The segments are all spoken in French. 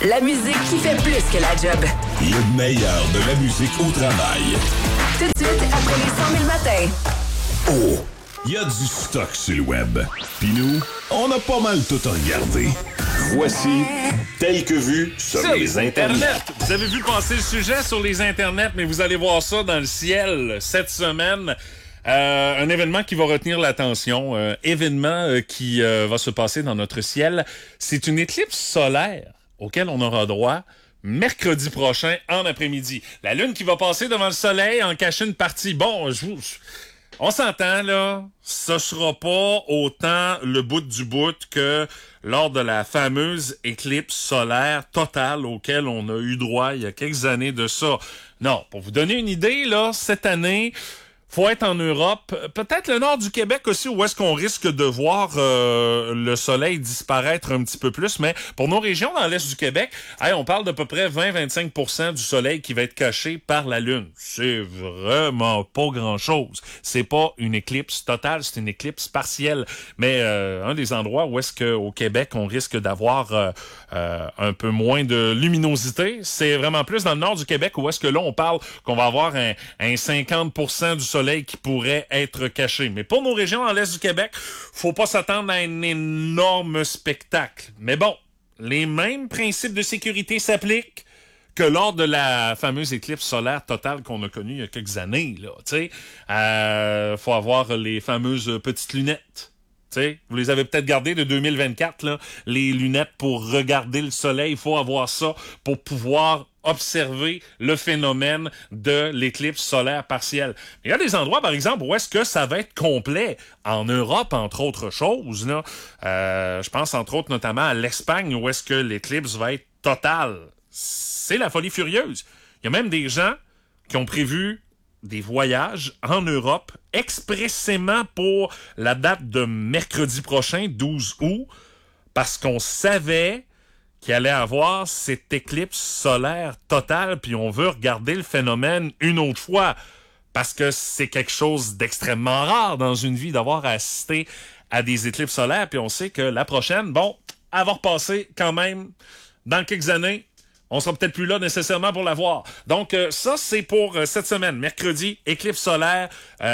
La musique qui fait plus que la job. Le meilleur de la musique au travail. Tout de suite, après les 100 000 matins. Oh, il y a du stock sur le web. Puis nous, on a pas mal tout regardé. Voici Tel que vu sur les internets. Vous avez vu passer le sujet sur les internets, mais vous allez voir ça dans le ciel cette semaine. Un événement qui va retenir l'attention, événement qui va se passer dans notre ciel. C'est une éclipse solaire auquel on aura droit mercredi prochain en après-midi. La Lune qui va passer devant le Soleil en cacher une partie. Bon, on s'entend, là, ce sera pas autant le bout du bout que lors de la fameuse éclipse solaire totale auquel on a eu droit il y a quelques années de ça. Non, pour vous donner une idée, là, cette année, faut être en Europe, peut-être le nord du Québec aussi, où est-ce qu'on risque de voir le soleil disparaître un petit peu plus, mais pour nos régions dans l'est du Québec, on parle d'à peu près 20-25% du soleil qui va être caché par la Lune. C'est vraiment pas grand-chose. C'est pas une éclipse totale, c'est une éclipse partielle. Mais un des endroits où est-ce qu'au Québec, on risque d'avoir un peu moins de luminosité, c'est vraiment plus dans le nord du Québec, où est-ce que là, on parle qu'on va avoir un 50% du soleil qui pourrait être caché. Mais pour nos régions dans l'est du Québec, faut pas s'attendre à un énorme spectacle. Mais bon, les mêmes principes de sécurité s'appliquent que lors de la fameuse éclipse solaire totale qu'on a connue il y a quelques années, là. Tu sais, faut avoir les fameuses petites lunettes. T'sais, vous les avez peut-être gardées de 2024, là, les lunettes pour regarder le soleil. Il faut avoir ça pour pouvoir observer le phénomène de l'éclipse solaire partielle. Il y a des endroits, par exemple, où est-ce que ça va être complet. En Europe, entre autres choses, là. Je pense, entre autres, notamment à l'Espagne, où est-ce que l'éclipse va être totale. C'est la folie furieuse. Il y a même des gens qui ont prévu des voyages en Europe expressément pour la date de mercredi prochain, 12 août, parce qu'on savait qu'il allait avoir cette éclipse solaire totale, puis on veut regarder le phénomène une autre fois, parce que c'est quelque chose d'extrêmement rare dans une vie d'avoir assisté à des éclipses solaires, puis on sait que la prochaine, bon, elle va repasser quand même dans quelques années. On sera peut-être plus là nécessairement pour la voir. Donc, ça, c'est pour cette semaine. Mercredi, éclipse solaire.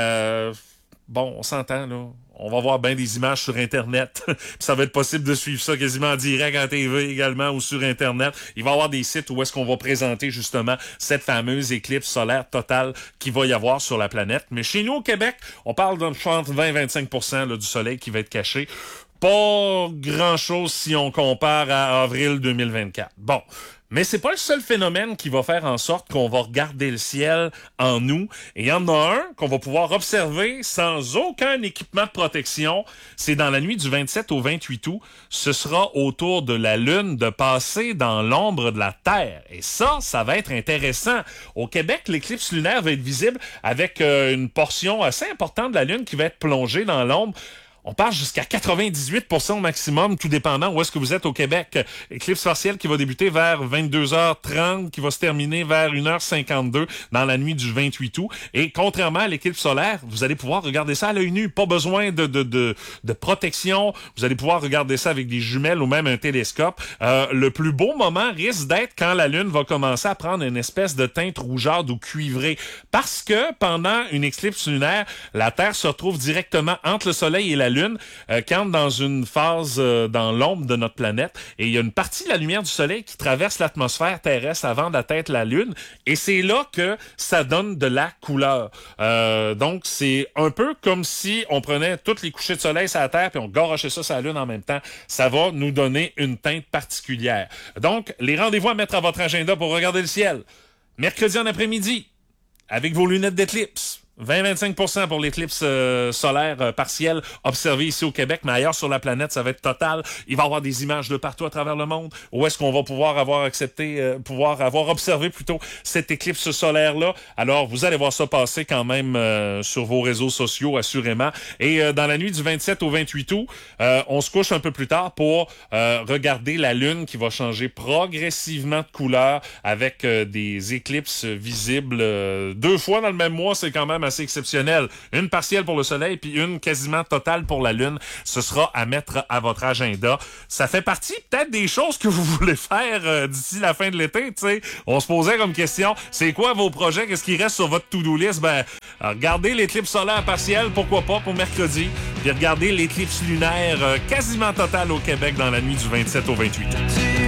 Bon, on s'entend, là. On va voir bien des images sur Internet. Ça va être possible de suivre ça quasiment en direct en TV également ou sur Internet. Il va y avoir des sites où est-ce qu'on va présenter justement cette fameuse éclipse solaire totale qu'il va y avoir sur la planète. Mais chez nous, au Québec, on parle de 20-25% là, du soleil qui va être caché. Pas grand-chose si on compare à avril 2024. Bon. Mais c'est pas le seul phénomène qui va faire en sorte qu'on va regarder le ciel en nous. Et il y en a un qu'on va pouvoir observer sans aucun équipement de protection. C'est dans la nuit du 27 au 28 août. Ce sera au tour de la Lune de passer dans l'ombre de la Terre. Et ça va être intéressant. Au Québec, l'éclipse lunaire va être visible avec une portion assez importante de la Lune qui va être plongée dans l'ombre. On part jusqu'à 98% au maximum, tout dépendant où est-ce que vous êtes au Québec. Éclipse partielle qui va débuter vers 22h30, qui va se terminer vers 1h52 dans la nuit du 28 août. Et contrairement à l'éclipse solaire, vous allez pouvoir regarder ça à l'œil nu. Pas besoin de protection. Vous allez pouvoir regarder ça avec des jumelles ou même un télescope. Le plus beau moment risque d'être quand la Lune va commencer à prendre une espèce de teinte rougeâtre ou cuivrée. Parce que pendant une éclipse lunaire, la Terre se retrouve directement entre le Soleil et la Lune, quand dans une phase dans l'ombre de notre planète, et il y a une partie de la lumière du Soleil qui traverse l'atmosphère terrestre avant d'atteindre la Lune, et c'est là que ça donne de la couleur. Donc, c'est un peu comme si on prenait tous les couchers de soleil sur la Terre puis on garochait ça sur la Lune en même temps. Ça va nous donner une teinte particulière. Donc, les rendez-vous à mettre à votre agenda pour regarder le ciel. Mercredi en après-midi, avec vos lunettes d'éclipse. 20-25% pour l'éclipse solaire partielle observée ici au Québec, mais ailleurs sur la planète, ça va être total. Il va y avoir des images de partout à travers le monde. Où est-ce qu'on va pouvoir avoir observé plutôt cette éclipse solaire-là? Alors, vous allez voir ça passer quand même sur vos réseaux sociaux, assurément. Et dans la nuit du 27 au 28 août, on se couche un peu plus tard pour regarder la Lune qui va changer progressivement de couleur avec des éclipses visibles 2 fois dans le même mois. C'est quand même assez exceptionnelles. Une partielle pour le soleil, puis une quasiment totale pour la lune. Ce sera à mettre à votre agenda. Ça fait partie peut-être des choses que vous voulez faire d'ici la fin de l'été, tu sais. On se posait comme question, c'est quoi vos projets? Qu'est-ce qui reste sur votre to-do list? Ben, regardez l'éclipse solaire partielle, pourquoi pas, pour mercredi. Puis regardez l'éclipse lunaire quasiment totale au Québec dans la nuit du 27 au 28.